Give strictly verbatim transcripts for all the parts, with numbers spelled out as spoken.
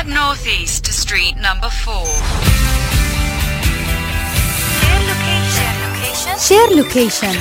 Head northeast to street number four. Share location. Share location.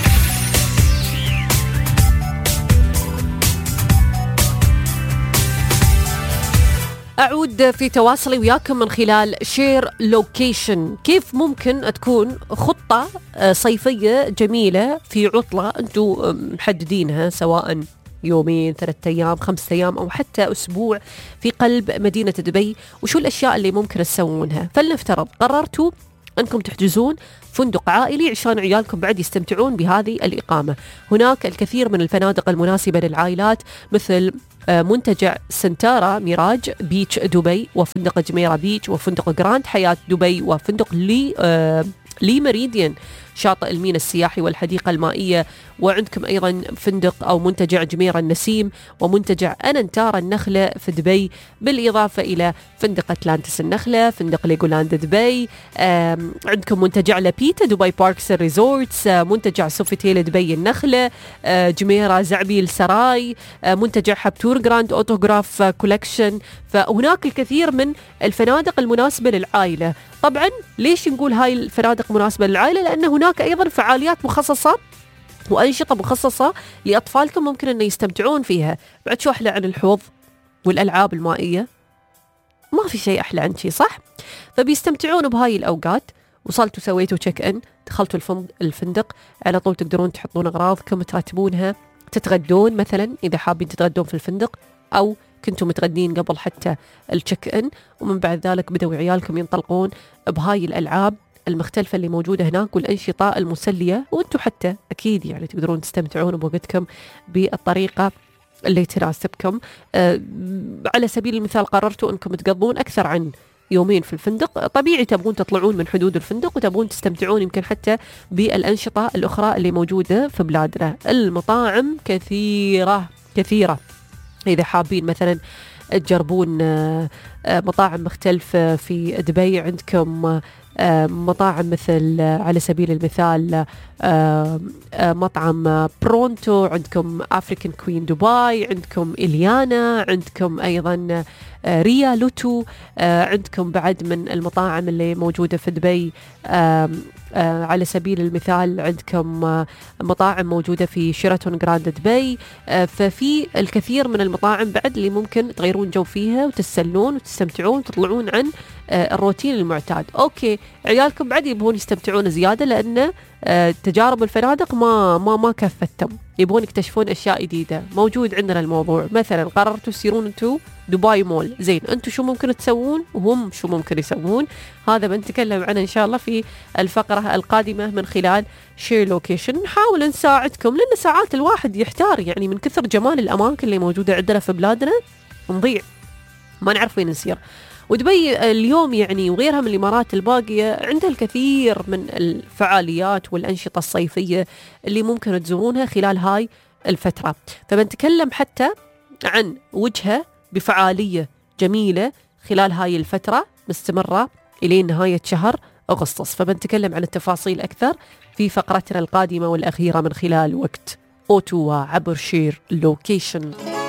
أعود في تواصلي وياكم من خلال شير لوكيشن. كيف ممكن تكون خطة صيفية جميلة في عطلة أنتم محددينها، سواء يومين، ثلاثة أيام، خمسة أيام، أو حتى أسبوع في قلب مدينة دبي؟ وشو الأشياء اللي ممكن تسوونها؟ فلنفترض قررتوا أنكم تحجزون فندق عائلي عشان عيالكم بعد يستمتعون بهذه الإقامة. هناك الكثير من الفنادق المناسبة للعائلات، مثل منتجع سنتارا ميراج بيتش دبي، وفندق جميرة بيتش، وفندق جراند حياة دبي، وفندق لي آه لي ميريديان شاطئ المينا السياحي والحديقة المائية. وعندكم أيضا فندق أو منتجع جميرة النسيم، ومنتجع أننتارا النخلة في دبي، بالإضافة إلى فندق أتلانتس النخلة، فندق ليغولاند دبي. عندكم منتجع لابيتا دبي باركس ريزورتس، منتجع سوفيتيل دبي النخلة، جميرة زعبيل سراي، منتجع حبتور جراند أوتوغراف كولكشن. فهناك الكثير من الفنادق المناسبة للعائلة. طبعا ليش نقول هاي الفنادق مناسبة للعائلة؟ لأن هناك أيضا فعاليات مخصصة وأنشطة مخصصة لأطفالكم ممكن أن يستمتعون فيها. بعد شو أحلى عن الحوض والألعاب المائية؟ ما في شيء أحلى عن شيء، صح؟ فبيستمتعون بهاي الأوقات. وصلتوا سويتوا تشيك إن، دخلتوا الفندق، على طول تقدرون تحطون أغراضكم، ترتبونها، تتغدون مثلا إذا حابين تتغدون في الفندق، أو كنتوا متغدين قبل حتى التشيك إن، ومن بعد ذلك بدأوا عيالكم ينطلقون بهاي الألعاب المختلفة اللي موجودة هناك والأنشطة المسلية. وأنتوا حتى أكيد يعني تقدرون تستمتعون بوقتكم بالطريقة اللي تناسبكم. أه على سبيل المثال قررتوا أنكم تقضون أكثر عن يومين في الفندق، طبيعي تبغون تطلعون من حدود الفندق وتبغون تستمتعون يمكن حتى بالأنشطة الأخرى اللي موجودة في بلادنا. المطاعم كثيرة كثيرة، إذا حابين مثلا تجربون مطاعم مختلفة في دبي، عندكم مطاعم مثل على سبيل المثال مطعم برونتو، عندكم أفريكان كوين دبي، عندكم إليانا، عندكم أيضا ريا لوتو، عندكم بعد من المطاعم اللي موجودة في دبي على سبيل المثال عندكم مطاعم موجودة في شيراتون جراند دبي. ففي الكثير من المطاعم بعد اللي ممكن تغيرون جو فيها وتتسلون وتستمتعون وتطلعون عن الروتين المعتاد. أوكي، عيالكم بعد يبغون يستمتعون زيادة لأن تجارب الفنادق ما ما ما كفتهم، يبغون يكتشفون أشياء جديدة. موجود عندنا الموضوع، مثلا قررتوا تسيرون أنتوا دبي مول، زين أنتوا شو ممكن تسوون وهم شو ممكن يسوون؟ هذا بنتكلم عنه إن شاء الله في الفقرة القادمة من خلال شير لوكيشن. نحاول نساعدكم، لأن ساعات الواحد يحتار يعني من كثر جمال الأماكن اللي موجودة عندنا في بلادنا نضيع، ما نعرف وين نسير. ودبي اليوم يعني وغيرها من الإمارات الباقية عندها الكثير من الفعاليات والأنشطة الصيفية اللي ممكن تزورونها خلال هاي الفترة. فبنتكلم حتى عن وجهة بفعالية جميلة خلال هاي الفترة مستمرة إلى نهاية شهر أغسطس. فبنتكلم عن التفاصيل أكثر في فقرتنا القادمة والأخيرة من خلال وقت أوتوا عبر شير لوكيشن.